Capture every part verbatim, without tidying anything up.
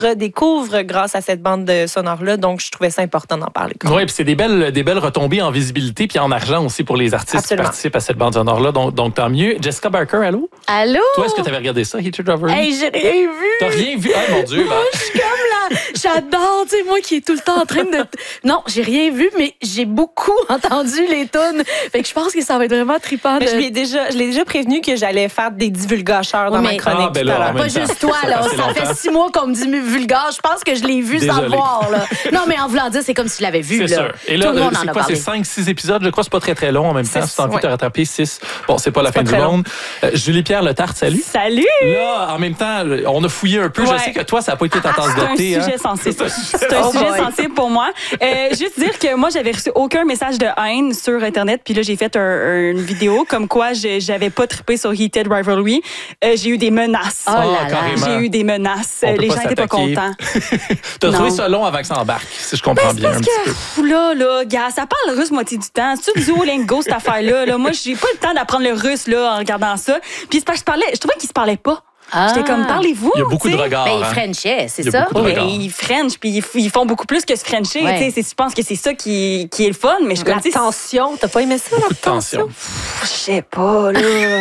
redécouvre grâce à cette bande sonore-là. Donc, je trouvais ça important d'en parler. Oui, puis c'est des belles, des belles retombées en visibilité puis en argent aussi pour les artistes Absolument. qui participent à cette bande sonore-là. Donc, donc tant mieux. Jessica Barker, allô? Allô? Toi, est-ce que tu avais regardé ça, Heated Over? Hey, j'ai rien vu. T'as rien vu? Ah, mon Dieu. Moi, je suis comme là. J'adore, tu sais, moi qui est tout le temps en train de... Non, j'ai rien vu, mais j'ai beaucoup entendu les tunes. Fait que je pense que ça va être vraiment trippant. De... Mais je l'ai déjà, je l'ai déjà prévenu que j'allais faire des divulgateurs dans Oui, ma mais- chronique Ah, ben tout là, à en l'heure. même Pas temps. juste toi, là. Ça fait Ça longtemps. fait six mois qu'on me dit vulgaire. Je pense que je l'ai vu sans Désolé. le voir, là. Non, mais en voulant dire, c'est comme si je l'avais vu, C'est là. sûr. Et là, tout le monde c'est en a quoi? parlé. C'est cinq six épisodes. Je crois que c'est pas très, très long en même temps. Six, Si t'as envie ouais. de te rattraper, six. Bon, c'est pas la C'est fin pas du très monde. Euh, Julie-Pierre Letarte, salut. Salut! Là, en même temps, on a fouillé un peu. Je Ouais. sais que toi, ça n'a pas été ta tasse C'est de un thé. sujet hein? sensible. C'est C'est un Oh sujet boy. sensible pour moi. Euh, juste dire que moi, j'avais reçu aucun message de haine sur Internet. Puis là, j'ai fait un- une vidéo comme quoi je- j'avais pas trippé sur Heated Rivalry. Euh, j'ai eu des menaces. Oh là là. carrément. J'ai eu des menaces. On peut Les pas gens étaient pas s'attaquer. contents. T'as Non. trouvé ça long avant que ça embarque, si je comprends Ben, c'est bien parce un petit que, peu. pff, là, là, gars, ça parle russe moitié du temps. C'est du Duolingo, cette affaire-là. Là. Moi, j'ai pas le temps d'apprendre le russe, là, en regardant ça. Puis c'est parce que je parlais, je trouvais qu'ils se parlaient pas. Ah. J'étais comme, parlez-vous. Il y a beaucoup de tu sais. regards. Ben, ils hein. frenchaient, c'est Il y a ça? beaucoup de Oui, regards. ils French, puis ils, ils font beaucoup plus que se Frencher. Ouais. tu sais, c'est- Je pense que c'est ça qui, qui est le fun. Mais je suis comme, La tu sais, tension, t'as pas aimé ça, Beaucoup la de tension. je sais pas, là.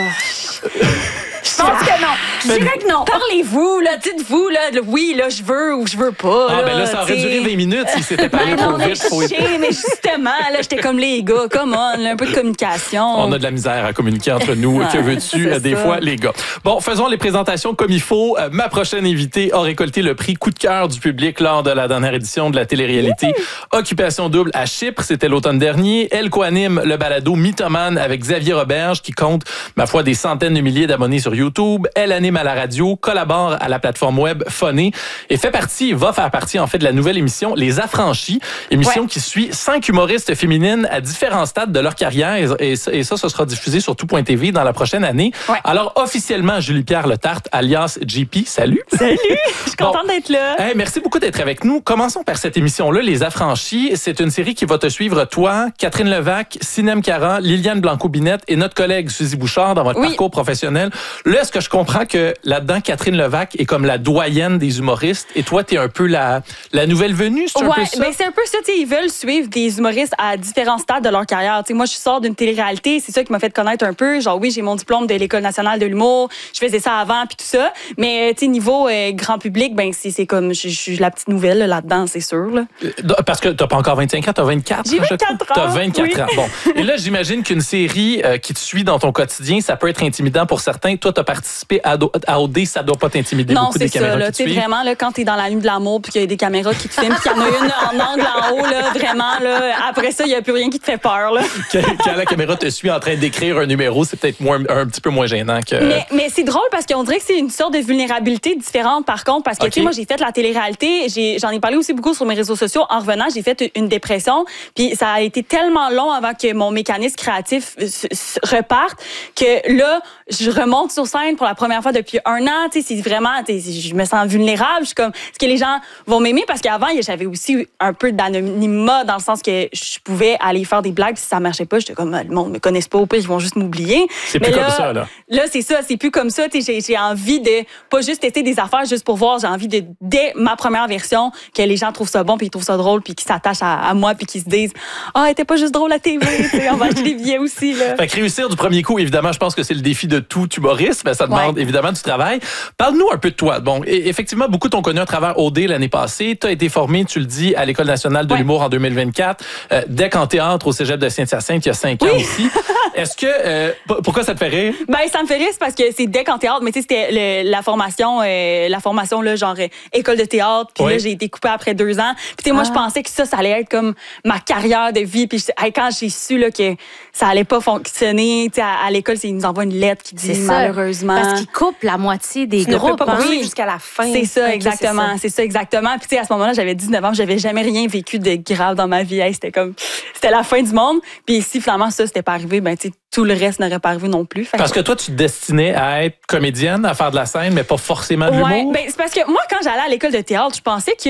Je pense que non. Je dirais que non. Parlez-vous, là. Dites-vous, là, le oui, là, je veux ou je veux pas. Ah, ben là, ça aurait tu sais. duré vingt minutes si c'était parlé Ben trop non, mais vite. Faut- je sais, mais justement, là, j'étais comme les gars, come on, là, un peu de communication. On a de la misère à communiquer entre nous. Que Ouais, veux-tu, c'est euh, des ça. fois, les gars? Bon, faisons les présentations comme il faut. Euh, ma prochaine invitée a récolté le prix coup de cœur du public lors de la dernière édition de la télé-réalité Occupation double à Chypre. C'était l'automne dernier. Elle co-anime le balado Mythomane avec Xavier Roberge, qui compte, ma foi, des centaines de milliers d'abonnés sur YouTube. Elle anime à la radio, collabore à la plateforme web Phoné et fait partie, va faire partie, en fait, de la nouvelle émission Les Affranchis, émission Ouais. qui suit cinq humoristes féminines à différents stades de leur carrière. Et, et ça, et ça, ça sera diffusé sur tout point T V dans la prochaine année. Ouais. Alors, officiellement, Julie-Pierre Letarte, alias J P, salut. Salut, je suis contente d'être là. Hey, merci beaucoup d'être avec nous. Commençons par cette émission-là, Les Affranchis. C'est une série qui va te suivre, toi, Catherine Levac, Sinem Cara, Liliane Blanco-Binette et notre collègue Suzy Bouchard dans votre Oui. parcours professionnel. Là, est-ce que je comprends que là-dedans, Catherine Levac est comme la doyenne des humoristes et toi, t'es un peu la, la nouvelle venue, c'est un Ouais, peu ça? ben c'est un peu ça, tu sais, ils veulent suivre des humoristes à différents stades de leur carrière. Tu sais, moi, je sors d'une télé-réalité, c'est ça qui m'a fait connaître un peu. Genre, oui, j'ai mon diplôme de l'École nationale de l'humour, je faisais ça avant, puis tout ça. Mais, tu sais, niveau euh, grand public, ben c'est c'est comme, je je suis la petite nouvelle là, là-dedans, c'est sûr. Là. Euh, Parce que t'as pas encore vingt-cinq ans, t'as vingt-quatre. J'ai je crois. vingt-quatre ans, T'as vingt-quatre oui. ans. Bon. Et là, j'imagine qu'une série euh, qui te suit dans ton quotidien, ça peut être intimidant pour certains. Toi, t'as participé à, Do- à O D, ça doit pas t'intimider Non, beaucoup c'est des ça, caméras là. qui Tu te sais, suivent. vraiment, là, quand t'es dans la nuit de l'amour, puis qu'il y a des caméras qui te filment, puis qu'il y en a une en angle en haut, là, vraiment, là. Après ça, il y a plus rien qui te fait peur, là. Quand, quand la caméra te suit en train d'écrire un numéro, c'est peut-être moins, un petit peu moins gênant que... Mais, mais c'est drôle parce qu'on dirait que c'est une sorte de vulnérabilité différente, par contre, parce que, Ok. tu sais, moi, j'ai fait la télé-réalité, j'ai- j'en ai parlé aussi beaucoup sur mes réseaux sociaux. En revenant, j'ai fait une dépression, puis ça a été tellement long avant que mon mécanisme créatif se- se reparte que là, je remonte sur scène pour la première fois depuis un an. Tu sais, c'est vraiment, tu sais, je me sens vulnérable. Je suis comme, est-ce que les gens vont m'aimer? Parce qu'avant, j'avais aussi un peu d'anonymat dans le sens que je pouvais aller faire des blagues, puis si ça marchait pas, j'étais comme, le monde me connaisse pas, au pire, ils vont juste m'oublier. C'est plus Mais comme ça, là. Là, c'est ça, c'est plus comme ça. Tu sais, J'ai, j'ai envie de pas juste tester des affaires juste pour voir. J'ai envie de, dès ma première version, que les gens trouvent ça bon, puis ils trouvent ça drôle, puis qu'ils s'attachent à, à moi, puis qu'ils se disent « Ah, elle était pas juste drôle à T V, tu sais, on va acheter des billets aussi. » là. Fait que réussir du premier coup, évidemment, je pense que c'est le défi de tout humoriste, mais ça demande Ouais. évidemment du travail. Parle-nous un peu de toi. Bon, et- effectivement, beaucoup t'ont connu à travers O D l'année passée. Tu as été formé, tu le dis, à l'École nationale de Ouais. l'humour en deux mille vingt-quatre, euh, deck en théâtre au cégep de Saint-Hyacinthe il y a cinq ans Oui. aussi. Est-ce que... euh, p- pourquoi ça te fait rire? Ben, ça me fait rire, c'est parce que c'est deck en théâtre, mais tu sais, c'était le- la formation, euh, la formation, là, genre, euh, école de théâtre, puis Oui. là, j'ai été coupée après deux ans. Puis, tu sais, moi, je pensais que ça, ça allait être comme ma carrière de vie, puis je- hey, quand j'ai su, là, que ça allait pas fonctionner, tu sais, à, à l'école, c'est- ils nous envoient une lettre qui dit, C'est ça. malheureusement. Parce qu'ils coupent la moitié des Tu ne peux groupes. pas hein. poursuivre jusqu'à la fin. C'est ça, Ok, exactement. c'est ça. C'est ça, exactement. Puis, tu sais, à ce moment-là, j'avais dix-neuf ans, j'avais jamais rien vécu de grave dans ma vie. Hey, c'était comme, c'était la fin du monde. Puis, si finalement ça, c'était pas arrivé, ben, tu sais, tout le reste n'aurait pas arrivé non plus. Fait que- Parce que toi, tu te destinais à être comédienne, à faire de la scène, mais pas forcément de Ouais, l'humour. ben, c'est parce que moi, quand j'allais à l'école de théâtre, je pensais que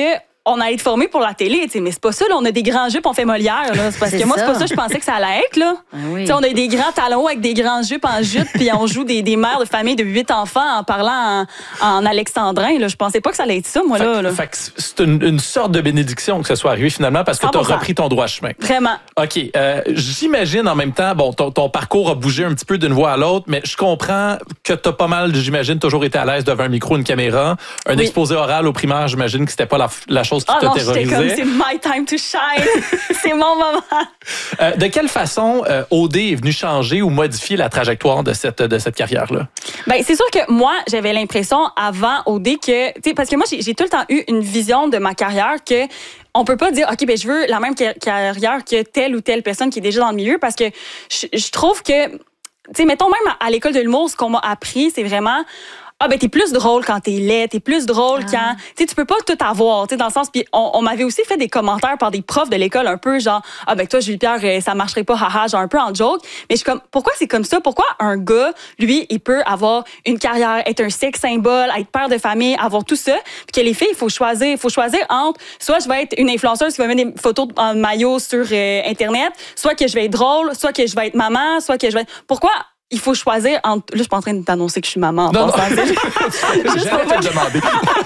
on a été formés pour la télé, tu sais, mais c'est pas ça, là, on a des grands jupes, on fait Molière, là. C'est parce C'est que moi, c'est ça. pas ça que je pensais que ça allait être, là. Ah oui. Tu sais, on a des grands talons avec des grands jupes en jute, puis on joue des, des mères de famille de huit enfants en parlant en, en alexandrin, là. Je pensais pas que ça allait être ça, moi, Fait, là. là. fait que c'est une, une sorte de bénédiction que ça soit arrivé finalement parce que tu as cent pour cent. repris ton droit chemin. Vraiment. OK. Euh, j'imagine en même temps, bon, ton, ton parcours a bougé un petit peu d'une voie à l'autre, mais je comprends que tu as pas mal, j'imagine, toujours été à l'aise devant un micro, une caméra. Un Oui. exposé oral au primaire, j'imagine que c'était pas la, la chose qui Ah te non, j'étais comme, terrorisait. c'est my time to shine. C'est mon moment. Euh, de quelle façon euh, O D est venu changer ou modifier la trajectoire de cette, de cette carrière-là? Ben, c'est sûr que moi, j'avais l'impression avant O D que, tu sais, parce que moi, j'ai, j'ai tout le temps eu une vision de ma carrière que on peut pas dire, OK, ben, je veux la même car- carrière que telle ou telle personne qui est déjà dans le milieu parce que je, je trouve que, tu sais, mettons même à, à l'école de l'humour, ce qu'on m'a appris, c'est vraiment, ah, ben, t'es plus drôle quand t'es laid, t'es plus drôle Ah. quand, tu sais, tu peux pas tout avoir, tu sais, dans le sens, puis on, on m'avait aussi fait des commentaires par des profs de l'école un peu genre, ah, ben, toi, Julie-Pierre, euh, ça marcherait pas, haha, genre un peu en joke. Mais je suis comme, pourquoi c'est comme ça? Pourquoi un gars, lui, il peut avoir une carrière, être un sex symbole, être père de famille, avoir tout ça, puis que les filles, il faut choisir, il faut choisir entre, soit je vais être une influenceuse qui va mettre des photos en maillot sur euh, Internet, soit que je vais être drôle, soit que je vais être maman, soit que je vais être, pourquoi il faut choisir entre... Là, je suis pas en train de t'annoncer que je suis maman en Non, non. passant. J'allais te le demander.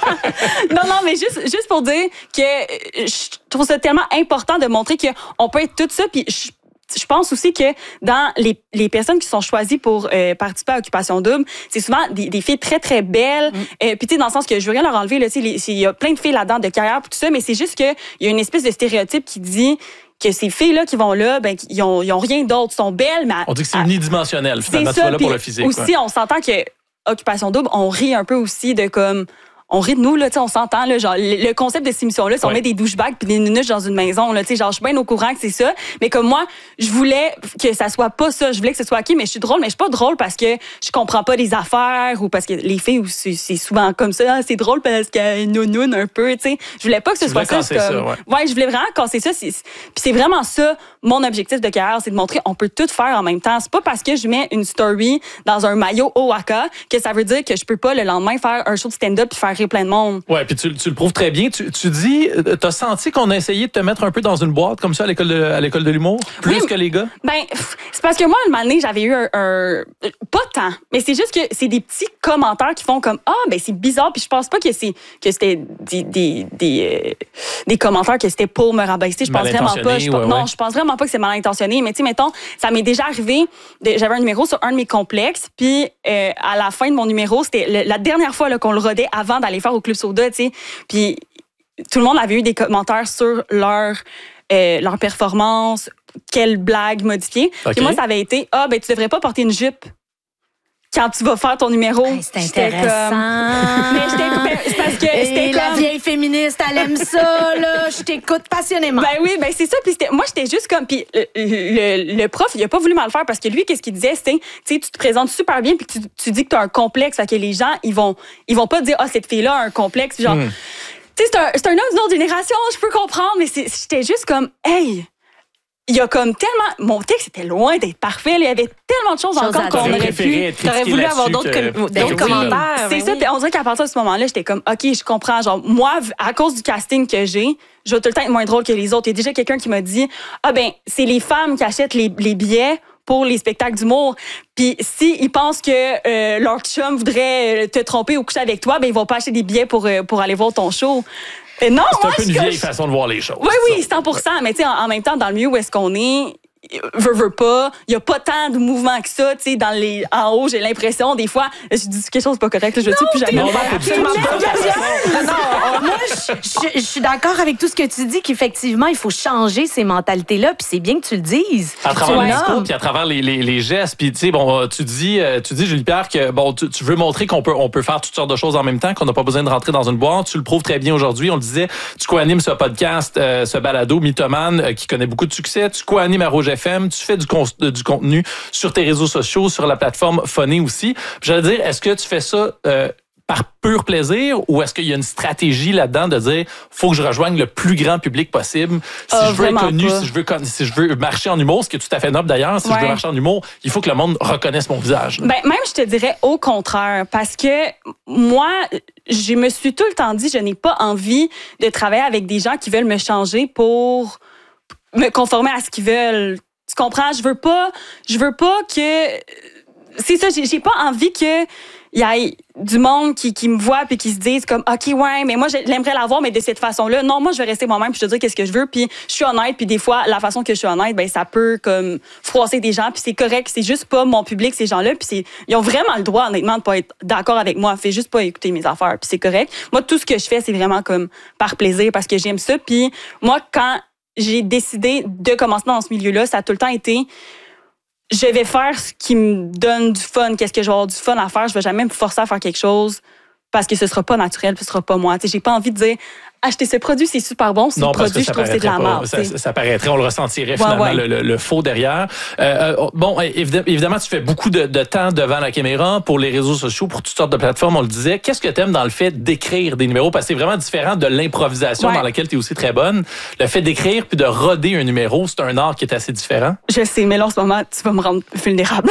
Non, non, mais juste, juste pour dire que euh, je trouve ça tellement important de montrer qu'on peut être tout ça. Puis je, je pense aussi que dans les, les personnes qui sont choisies pour euh, participer à Occupation Double, c'est souvent des, des filles très, très belles. Mm. Euh, puis tu sais, dans le sens que je veux rien leur enlever, là, tu sais, il y a plein de filles là-dedans de carrière puis tout ça, mais c'est juste qu'il y a une espèce de stéréotype qui dit que ces filles-là qui vont là, ben, ils ont, ils ont rien d'autre. Ils sont belles, mais... On dit que c'est unidimensionnel, finalement. C'est Tu vas ça, là puis pour le physique. aussi, ouais. on s'entend que Occupation Double, on rit un peu aussi de comme... On rit de nous, là, tu sais, on s'entend, là, genre, le le concept de cette émission-là, si on Ouais. met des douchebags puis des nunuches dans une maison, là, tu sais, genre, je suis bien au courant que c'est ça, mais comme moi, je voulais que ça soit pas ça, je voulais que ce soit OK, mais je suis drôle, mais je suis pas drôle parce que je comprends pas les affaires ou parce que les filles, c'est c'est souvent comme ça, ah, c'est drôle parce qu'elle nounoune un peu, tu sais. Je voulais pas que ce Tu soit voulais ça. casser c'est comme- ça, ouais. ouais, je voulais vraiment casser ça. c'est- c'est- Puis c'est vraiment ça, mon objectif de carrière, c'est de montrer on peut tout faire en même temps. C'est pas parce que je mets une story dans un maillot Owaka que ça veut dire que je peux pas le lendemain faire un show de stand-up puis faire rire plein de monde. Ouais, puis tu, tu le prouves très bien. Tu, tu dis, tu as senti qu'on a essayé de te mettre un peu dans une boîte comme ça à l'école de, à l'école de l'humour, plus Oui. que les gars? Ben, pff, c'est parce que moi, une année, j'avais eu un, un- Pas tant, mais c'est juste que c'est des petits commentaires qui font comme ah, ben c'est bizarre, puis je pense pas que c'est que c'était des, des, des, euh, des commentaires que c'était pour me rabaisser. Je pense Mal vraiment pas. intentionné, Je, ouais, non, ouais. je pense vraiment pas que c'est mal intentionné, mais tu sais, mettons, ça m'est déjà arrivé. de- J'avais un numéro sur un de mes complexes, puis euh, à la fin de mon numéro, c'était le- la dernière fois là, qu'on le rodait avant d'aller faire au Club Soda, tu sais. Puis tout le monde avait eu des commentaires sur leur, euh, leur performance, quelle blague modifier. OK. Puis moi, ça avait été, ah, ben tu devrais pas porter une jupe quand tu vas faire ton numéro. Hey, c'est J'étais intéressant. comme- Mais j'étais c'est parce que Et c'était la comme... vieille féministe, elle aime ça, là. Je t'écoute passionnément. Ben oui, ben c'est ça. Puis c'était- moi, j'étais juste comme... Puis le, le, le prof, il a pas voulu mal faire parce que lui, qu'est-ce qu'il disait? C'était, tu sais, tu te présentes super bien puis tu, tu dis que tu as un complexe. Fait que les gens, ils vont, ils vont pas dire, ah, cette fille-là a un complexe. Puis genre, Hmm. tu sais, c'est un, c'est un homme d'une autre génération, je peux comprendre, mais c'est- j'étais juste comme, hey, il y a comme tellement... Mon texte était loin d'être parfait. là. Il y avait tellement de choses, Choses encore à qu'on dire. aurait préféré pu... être T'aurais critiqué voulu avoir là-dessus d'autres que- com- que d'autres oui, commentaires. C'est ben ça, oui. puis on dirait qu'à partir de ce moment-là, j'étais comme, OK, je comprends. Genre, moi, à cause du casting que j'ai, je vais tout le temps être moins drôle que les autres. Il y a déjà quelqu'un qui m'a dit, ah ben, c'est les femmes qui achètent les, les billets pour les spectacles d'humour. Puis s'ils pensent que euh, leur chum voudrait te tromper ou coucher avec toi, ben ils vont pas acheter des billets pour, euh, pour aller voir ton show. Et non, C'est moi, un peu je une suis comme- vieille façon de voir les choses. oui, oui, cent pour cent. Mais tu sais, en, en même temps, dans le milieu où est-ce qu'on est, veux, veux pas, il y a pas tant de mouvements que ça, tu sais, dans les, en haut, j'ai l'impression, des fois, je dis quelque chose de pas correct, là, je ne sais plus jamais. Non, le non, faire. pas du tout. Absolument Tu pas. penses pas ça. Non, non, moi, je, je- je suis d'accord avec tout ce que tu dis, qu'effectivement, il faut changer ces mentalités-là, puis c'est bien que tu le dises. À travers Tu le discours, nommes. puis à travers les, les, les gestes, puis tu sais, bon, tu dis, euh, tu dis, Julie-Pierre, que bon, tu, tu veux montrer qu'on peut, on peut faire toutes sortes de choses en même temps, qu'on n'a pas besoin de rentrer dans une boîte. Tu le prouves très bien aujourd'hui. On le disait, tu co-animes ce podcast, euh, ce balado Mythomane, euh, qui connaît beaucoup de succès. Tu co-animes à Rouge F M. Tu fais du, con- du contenu sur tes réseaux sociaux, sur la plateforme Phoné aussi. Puis j'allais dire, est-ce que tu fais ça euh, par pur plaisir ou est-ce qu'il y a une stratégie là-dedans de dire faut que je rejoigne le plus grand public possible si euh, je veux être connu, pas. si je veux si je veux marcher en humour, ce qui est tout à fait noble d'ailleurs, si ouais. je veux marcher en humour, il faut que le monde reconnaisse mon visage. Ben, même je te dirais au contraire parce que moi je me suis tout le temps dit je n'ai pas envie de travailler avec des gens qui veulent me changer pour me conformer à ce qu'ils veulent. Tu comprends? Je veux pas je veux pas que c'est ça, j'ai, j'ai pas envie que il y ait du monde qui, qui me voit puis qui se disent comme OK ouais mais moi j'aimerais l'avoir mais de cette façon-là. Non, moi je vais rester moi-même puis je te dire qu'est-ce que je veux puis je suis honnête puis des fois la façon que je suis honnête ben ça peut comme froisser des gens puis c'est correct, c'est juste pas mon public ces gens-là puis c'est ils ont vraiment le droit honnêtement de pas être d'accord avec moi, fait juste pas écouter mes affaires puis c'est correct. Moi tout ce que je fais c'est vraiment comme par plaisir parce que j'aime ça puis moi quand j'ai décidé de commencer dans ce milieu-là, ça a tout le temps été je vais faire ce qui me donne du fun. Qu'est-ce que je vais avoir du fun à faire? Je vais jamais me forcer à faire quelque chose parce que ce sera pas naturel, ce sera pas moi. T'sais, j'ai pas envie de dire acheter ce produit, c'est super bon. Si non, le produit, je trouve que c'est de la merde. Ça, ça paraîtrait, on le ressentirait ouais, finalement, ouais. Le, le, le faux derrière. Euh, euh, bon, évidemment, tu fais beaucoup de, de temps devant la caméra pour les réseaux sociaux, pour toutes sortes de plateformes, on le disait. Qu'est-ce que tu aimes dans le fait d'écrire des numéros? Parce que c'est vraiment différent de l'improvisation ouais. dans laquelle tu es aussi très bonne. Le fait d'écrire puis de roder un numéro, c'est un art qui est assez différent. Je sais, mais là, en ce moment, tu vas me rendre vulnérable.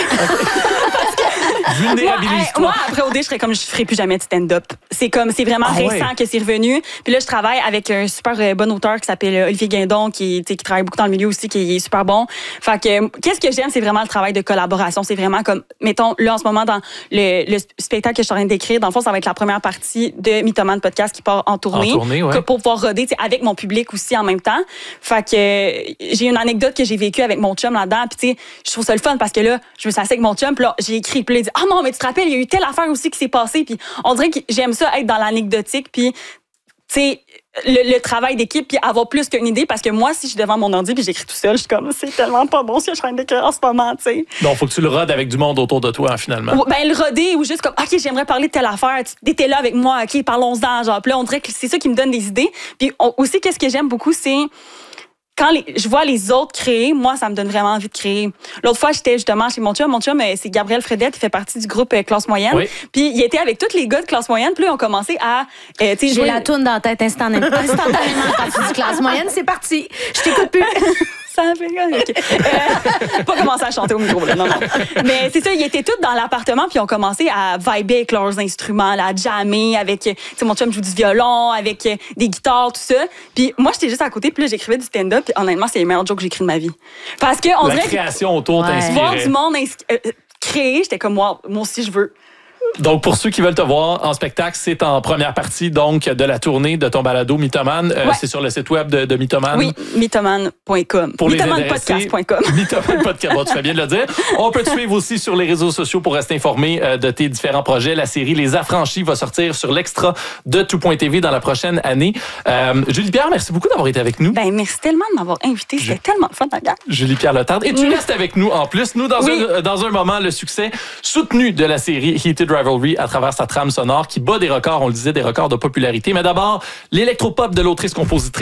Vulnérabilise-toi. Moi, moi, après O D, je serais comme, je ferai plus jamais de stand-up. C'est comme, c'est vraiment ah, récent ouais. que c'est revenu. Puis là, je travaille avec un super bon auteur qui s'appelle Olivier Guindon, qui, qui travaille beaucoup dans le milieu aussi, qui est super bon. Fait que, qu'est-ce que j'aime, c'est vraiment le travail de collaboration. C'est vraiment comme, mettons, là, en ce moment, dans le, le spectacle que je suis en train d'écrire, dans le fond, ça va être la première partie de Mythoman Podcast qui part en tournée. En tournée, ouais. Pour pouvoir roder, avec mon public aussi en même temps. Fait que, j'ai une anecdote que j'ai vécue avec mon chum là-dedans. Puis, tu sais, je trouve ça le fun parce que là, je me suis assise avec mon chum, puis là, j'ai écrit, puis là, il dit, ah non, mais tu te rappelles, il y a eu telle affaire aussi qui s'est passée. Puis on dirait que j'aime ça être dans l'anecdotique. Puis, tu sais, le, le travail d'équipe, puis avoir plus qu'une idée. Parce que moi, si je suis devant mon ordi puis j'écris tout seul, je suis comme, c'est tellement pas bon ce que je suis en train d'écrire en ce moment, tu sais. Donc, il faut que tu le rodes avec du monde autour de toi, finalement. Ou, ben, le roder ou juste comme, OK, j'aimerais parler de telle affaire. Tu étais là avec moi, OK, parlons-en. Genre, puis là, on dirait que c'est ça qui me donne des idées. Puis on, aussi, qu'est-ce que j'aime beaucoup, c'est quand les, je vois les autres créer, moi, ça me donne vraiment envie de créer. L'autre fois, j'étais justement chez mon chum. Mon chum, c'est Gabriel Fredette, il fait partie du groupe euh, Classe Moyenne. Oui. Puis il était avec tous les gars de Classe Moyenne. Puis là, ils ont commencé à... Euh, J'ai jouer... la toune dans la tête instantanément. Instantanément, quand tu dis Classe Moyenne, c'est parti. Je t'écoute plus. Ça fait okay. euh, pas commencer à chanter au micro, là, non, non. Mais c'est ça, ils étaient tous dans l'appartement, puis ils ont commencé à vibrer avec leurs instruments, là, à jammer avec, tu sais, mon chum joue du violon, avec des guitares, tout ça. Puis moi, j'étais juste à côté, puis là, j'écrivais du stand-up, puis honnêtement, c'est les meilleurs jokes que j'ai écrits de ma vie. Parce que on La dirait création autour ouais. t'inspirait. Voir du monde ins- euh, créer, j'étais comme, moi, moi aussi, je veux. Donc, pour ceux qui veulent te voir en spectacle, c'est en première partie donc de la tournée de ton balado Mythoman. Euh, ouais. C'est sur le site web de, de Mythoman. Oui, mythoman point com. Pour mythoman podcast point com. Mythoman Podcast. Bon, tu fais bien de le dire. On peut te suivre aussi sur les réseaux sociaux pour rester informé euh, de tes différents projets. La série Les Affranchis va sortir sur l'extra de tout point t v dans la prochaine année. Euh, Julie-Pierre, merci beaucoup d'avoir été avec nous. Ben, merci tellement de m'avoir invité. C'était Je... tellement fun, la gars. Julie-Pierre Letarde. Et tu restes avec nous en plus. Nous, dans, oui. un, dans un moment, le succès soutenu de la série Heated Rivalry à travers sa trame sonore qui bat des records, on le disait, des records de popularité. Mais d'abord, l'électropop de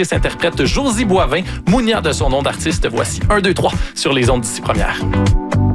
l'autrice-compositrice-interprète Josie Boivin, Mounia de son nom d'artiste. Voici un, deux, trois sur les ondes d'ici première.